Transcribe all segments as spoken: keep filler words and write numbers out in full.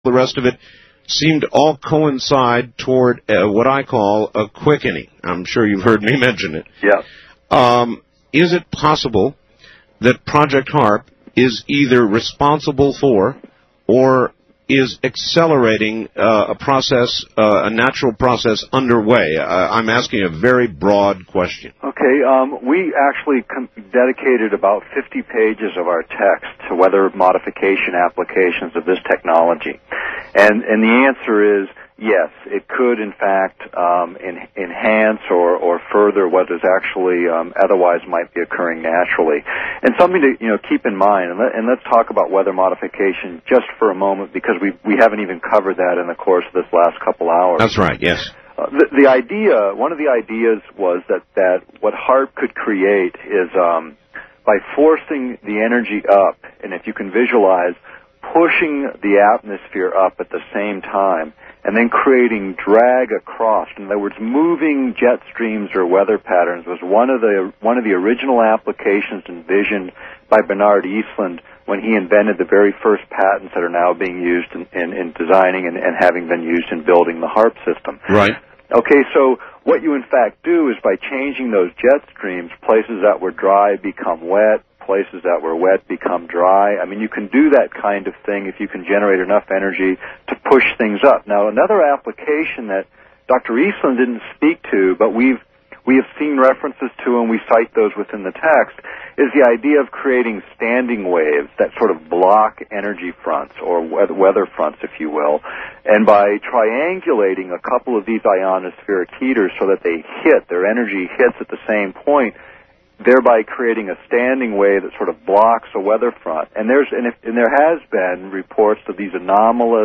the rest of it seem to all coincide toward uh, what I call a quickening. I'm sure you've heard me mention it. Yeah. Um, is it possible that Project HAARP is either responsible for or is accelerating uh, a process, uh, a natural process underway? Uh, I'm asking a very broad question. Okay, um, we actually com- dedicated about fifty pages of our text to weather modification applications of this technology. And, and the answer is yes, it could in fact um, in, enhance or, or further what is actually um, otherwise might be occurring naturally. And something to you know keep in mind, and, let, and let's talk about weather modification just for a moment because we we haven't even covered that in the course of this last couple hours. That's right, yes. Uh, the, the idea, one of the ideas was that, that what HAARP could create is um, by forcing the energy up, and if you can visualize, pushing the atmosphere up at the same time, and then creating drag across. In other words, moving jet streams or weather patterns was one of the one of the original applications envisioned by Bernard Eastland when he invented the very first patents that are now being used in, in, in designing and, and having been used in building the HAARP system. Right. Okay, so what you in fact do is by changing those jet streams, places that were dry become wet, places that were wet become dry. I mean, you can do that kind of thing if you can generate enough energy to push things up. Now, another application that Doctor Eastland didn't speak to, but we've we have seen references to and we cite those within the text, is the idea of creating standing waves that sort of block energy fronts or weather fronts, if you will. And by triangulating a couple of these ionospheric heaters so that they hit, their energy hits at the same point, thereby creating a standing wave that sort of blocks a weather front. And there's and, if, and there has been reports of these anomalous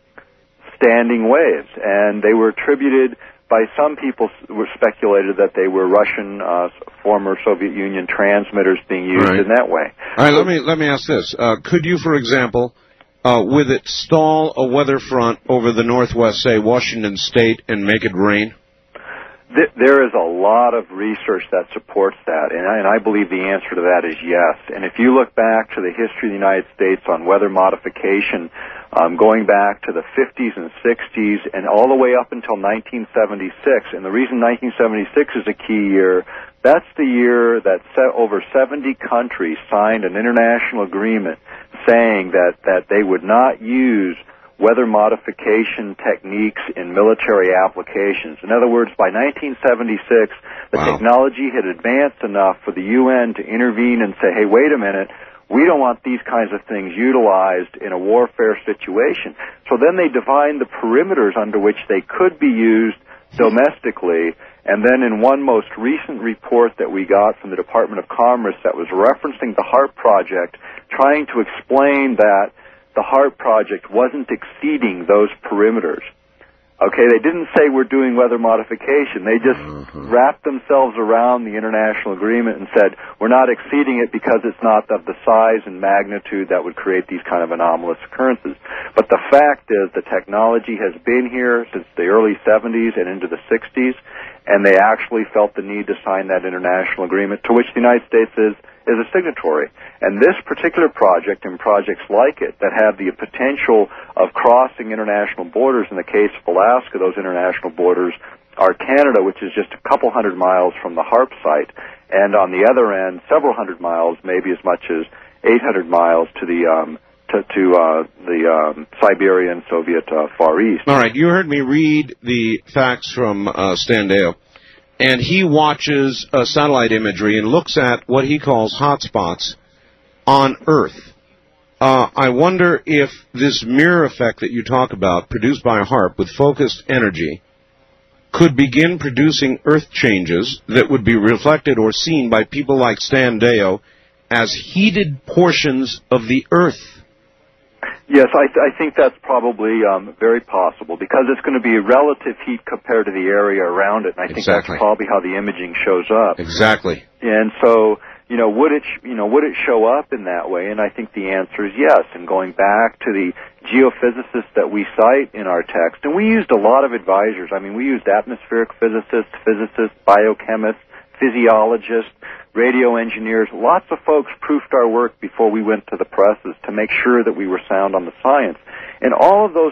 standing waves, and they were attributed by some people were speculated that they were Russian, uh, former Soviet Union transmitters being used right. in that way. All right, let me let me ask this: uh, could you, for example, uh, with it stall a weather front over the northwest, say Washington State, and make it rain? There is a lot of research that supports that, and I, and I believe the answer to that is yes. And if you look back to the history of the United States on weather modification, um, going back to the fifties and sixties and all the way up until nineteen seventy-six, and the reason nineteen seventy-six is a key year, that's the year that over seventy countries signed an international agreement saying that, that they would not use weather modification techniques in military applications. In other words, by nineteen seventy-six, the wow. technology had advanced enough for the U N to intervene and say, hey, wait a minute, we don't want these kinds of things utilized in a warfare situation. So then they defined the perimeters under which they could be used domestically, and then in one most recent report that we got from the Department of Commerce that was referencing the HAARP project, trying to explain that the HAARP project wasn't exceeding those perimeters. Okay, they didn't say we're doing weather modification. They just mm-hmm. wrapped themselves around the international agreement and said we're not exceeding it because it's not of the size and magnitude that would create these kind of anomalous occurrences. But the fact is the technology has been here since the early seventies and into the sixties, and they actually felt the need to sign that international agreement to which the United States is is a signatory. And this particular project and projects like it that have the potential of crossing international borders, in the case of Alaska, those international borders are Canada, which is just a couple hundred miles from the HAARP site, and on the other end, several hundred miles, maybe as much as eight hundred miles to the um, to, to uh, the um, Siberian Soviet uh, Far East. All right, you heard me read the facts from uh, Stan Deyo. And he watches uh, satellite imagery and looks at what he calls hotspots on Earth. Uh, I wonder if this mirror effect that you talk about, produced by HAARP with focused energy, could begin producing Earth changes that would be reflected or seen by people like Stan Deyo as heated portions of the Earth. Yes, I, th- I think that's probably um, very possible because it's going to be relative heat compared to the area around it, and I think exactly. that's probably how the imaging shows up. Exactly. And so, you know, would it, sh- you know, would it show up in that way? And I think the answer is yes. And going back to the geophysicists that we cite in our text, and we used a lot of advisors. I mean, we used atmospheric physicists, physicists, biochemists, physiologists. radio engineers, lots of folks proofed our work before we went to the presses to make sure that we were sound on the science. And all of those